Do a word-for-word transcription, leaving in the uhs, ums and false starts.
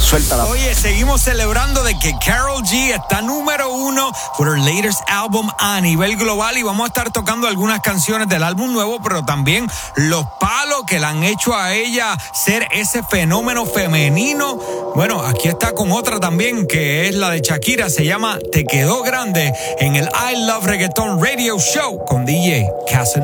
Suéltala. Oye, seguimos celebrando de que Karol G está número uno por her latest album a nivel global y vamos a estar tocando algunas canciones del álbum nuevo, pero también los palos que le han hecho a ella ser ese fenómeno femenino. Bueno, aquí está con otra también que es la de Shakira, se llama Te Quedó Grande en el I Love Reggaeton Radio Show con D J Casanova.